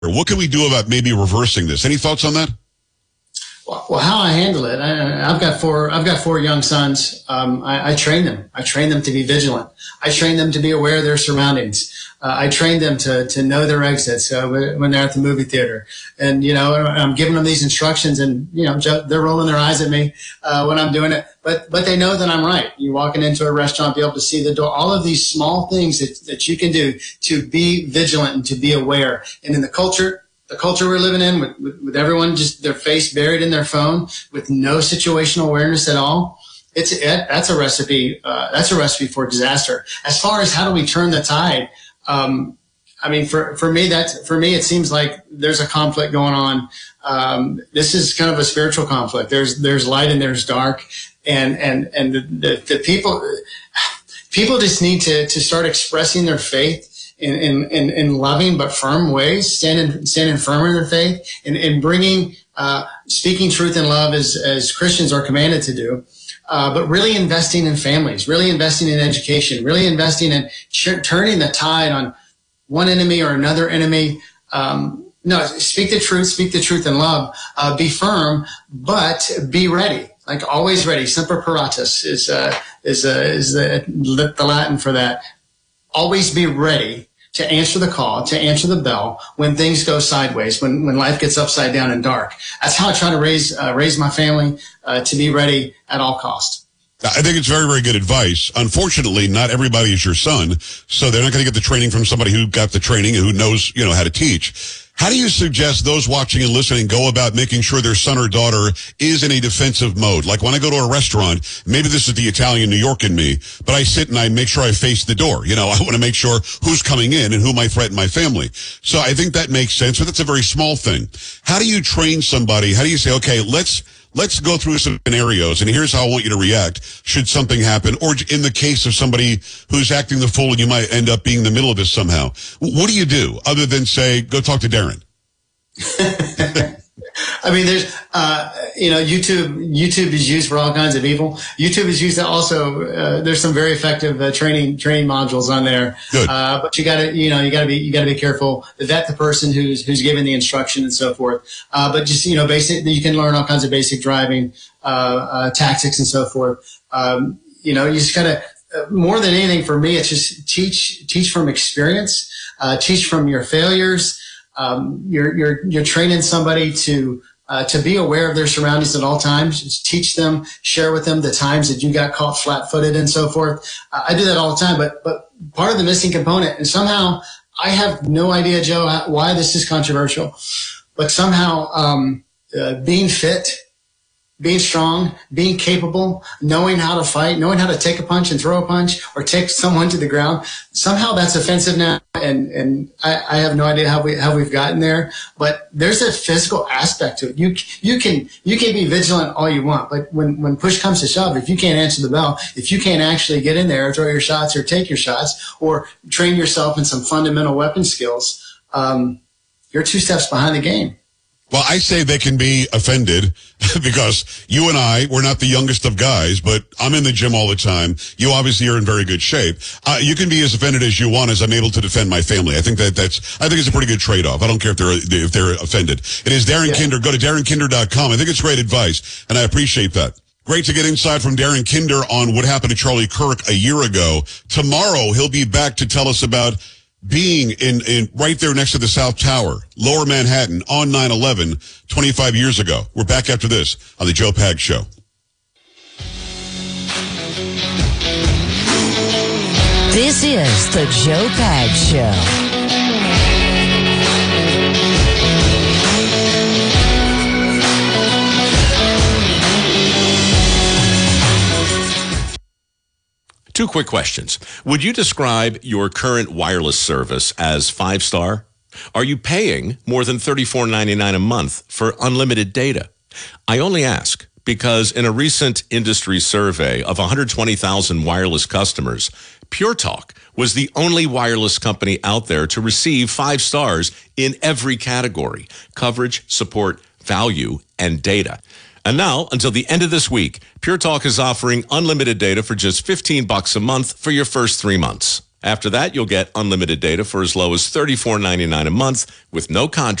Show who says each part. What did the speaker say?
Speaker 1: What can we do about maybe reversing this? Any thoughts on that?
Speaker 2: Well, how I handle it, I've got four young sons. I train them. I train them to be vigilant. I train them to be aware of their surroundings. I train them to know their exits when they're at the movie theater. And, I'm giving them these instructions and, they're rolling their eyes at me when I'm doing it. But they know that I'm right. You're walking into a restaurant, be able to see the door, all of these small things that you can do to be vigilant and to be aware. And in the culture we're living in with everyone just their face buried in their phone with no situational awareness at all, that's a recipe for disaster. As far as how do we turn the tide, for me it seems like there's a conflict going on. This is kind of a spiritual conflict. There's light and there's dark, and the people just need to start expressing their faith in loving but firm ways, standing firm in their faith, and bringing speaking truth in love as Christians are commanded to do, but really investing in families, really investing in education, really investing in turning the tide on one enemy or another enemy. No, speak the truth in love. Be firm, but be ready. Like always ready. Semper paratus is the Latin for that. Always be ready to answer the call, to answer the bell when things go sideways, when life gets upside down and dark. That's how I try to raise my family to be ready at all costs.
Speaker 1: I think it's very, very good advice. Unfortunately, not everybody is your son, so they're not going to get the training from somebody who got the training and who knows, how to teach. How do you suggest those watching and listening go about making sure their son or daughter is in a defensive mode? Like when I go to a restaurant, maybe this is the Italian New York in me, but I sit and I make sure I face the door. I want to make sure who's coming in and who might threaten my family. So I think that makes sense, but that's a very small thing. How do you train somebody? How do you say, okay, let's go through some scenarios, and here's how I want you to react should something happen, or in the case of somebody who's acting the fool and you might end up being in the middle of this somehow. What do you do other than say, go talk to Darren?
Speaker 2: There's, YouTube is used for all kinds of evil. YouTube is used to also, there's some very effective training modules on there.
Speaker 1: Good.
Speaker 2: But you gotta be careful, vet the person who's giving the instruction and so forth. But just, you can learn all kinds of basic driving, tactics and so forth. You just gotta, more than anything for me, it's just teach from experience, teach from your failures. You're training somebody to be aware of their surroundings at all times. Just teach them, share with them the times that you got caught flat-footed and so forth. I do that all the time, but part of the missing component, and somehow I have no idea, Joe, why this is controversial, but somehow being fit, being strong, being capable, knowing how to fight, knowing how to take a punch and throw a punch or take someone to the ground. Somehow that's offensive now. And I have no idea how we've gotten there, but there's a physical aspect to it. You can be vigilant all you want, but when push comes to shove, if you can't answer the bell, if you can't actually get in there or throw your shots or take your shots or train yourself in some fundamental weapon skills, you're 2 steps behind the game.
Speaker 1: Well, I say they can be offended because you and we're not the youngest of guys, but I'm in the gym all the time. You obviously are in very good shape. You can be as offended as you want as I'm able to defend my family. I think it's a pretty good trade-off. I don't care if they're offended. It is Darren Kinder. Go to darrenkinder.com. I think it's great advice, and I appreciate that. Great to get insight from Darren Kinder on what happened to Charlie Kirk a year ago. Tomorrow, he'll be back to tell us about being in right there next to the South Tower, Lower Manhattan, on 9/11, 25 years ago. We're back after this on the Joe Pags Show.
Speaker 3: This is the Joe Pags Show.
Speaker 4: Two quick questions. Would you describe your current wireless service as 5-star? Are you paying more than $34.99 a month for unlimited data? I only ask because in a recent industry survey of 120,000 wireless customers, Pure Talk was the only wireless company out there to receive 5 stars in every category: coverage, support, value, and data. And now, until the end of this week, Pure Talk is offering unlimited data for just $15 a month for your first 3 months. After that, you'll get unlimited data for as low as $34.99 a month with no contract.